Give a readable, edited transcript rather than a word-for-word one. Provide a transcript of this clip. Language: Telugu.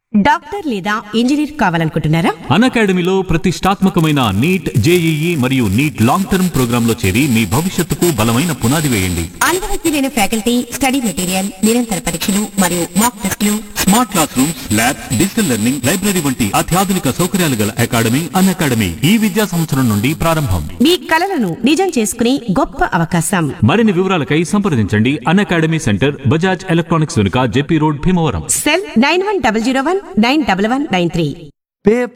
డాక్టర్ లేదా ఇంజనీర్ కావాలనుకుంటున్నారా? అకాడమీలో ప్రతిష్టాత్మకమైన నీట్, జేఈఈ మరియు నీట్ లాంగ్ టర్మ్ ప్రోగ్రాంలో చేరి మీ భవిష్యత్తుకు బలమైన పునాది వేయండి. అనుభవజ్ఞులైన ఫ్యాకల్టీ, స్టడీ మెటీరియల్, నిరంతర పరీక్షలు మరియు మాక్ టెస్టులు, smart class rooms, lab, digital learning, library వంటి అత్యాధునిక సౌకర్యాలు గల అకాడమీ అకాడమీ ఈ విద్యా సంవత్సరం నుండి ప్రారంభం. మీ కలలను నిజం చేసుకునే గొప్ప అవకాశం. మరిన్ని వివరాలకై సంప్రదించండి అకాడమీ సెంటర్, బజాజ్ ఎలక్ట్రానిక్స్ వెనుక, జెపీ రోడ్, భీమవరం. సెల్ 91019193.